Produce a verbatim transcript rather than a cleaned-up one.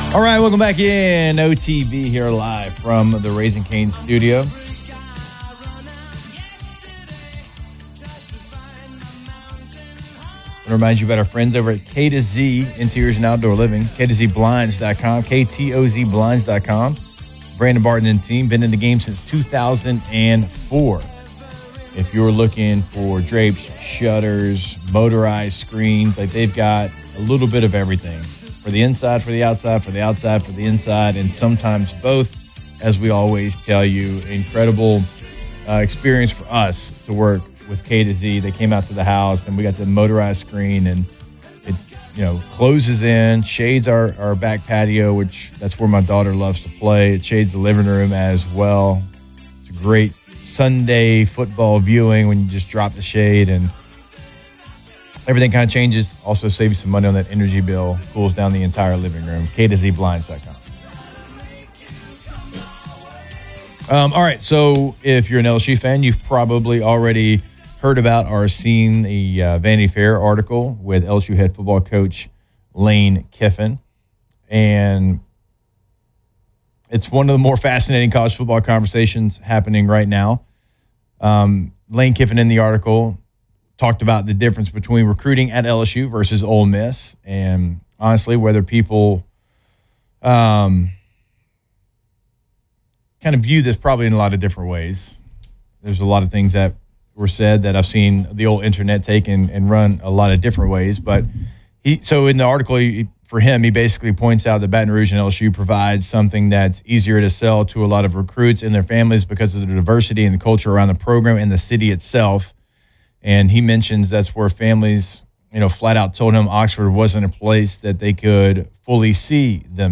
All right, welcome back in. O T B here live from the Raising Cane's studio. I want to remind you about our friends over at K to Z Interiors and Outdoor Living, K to Z Blinds dot com, K T O Z Blinds dot com. Brandon Barton and team, been in the game since two thousand four. If you're looking for drapes, shutters, motorized screens, like they've got a little bit of everything. For the inside, for the outside, for the outside, for the inside, and sometimes both, as we always tell you. Incredible uh, experience for us to work with K to Z. They came out to the house, and we got the motorized screen, and it, you know, closes in, shades our, our back patio, which that's where my daughter loves to play. It shades the living room as well. It's a great Sunday football viewing when you just drop the shade, and everything kind of changes. Also saves you some money on that energy bill. Cools down the entire living room. K to Z Blinds dot com. Um, all right, so if you're an L S U fan, you've probably already heard about or seen the uh, Vanity Fair article with L S U head football coach Lane Kiffin. And it's one of the more fascinating college football conversations happening right now. Um, Lane Kiffin in the article talked about the difference between recruiting at L S U versus Ole Miss, and honestly, whether people um, kind of view this probably in a lot of different ways. There's a lot of things that were said that I've seen the old internet take and, and run a lot of different ways. But he, so in the article, he, for him, he basically points out that Baton Rouge and L S U provides something that's easier to sell to a lot of recruits and their families because of the diversity and the culture around the program and the city itself. And he mentions that's where families, you know, flat out told him Oxford wasn't a place that they could fully see them.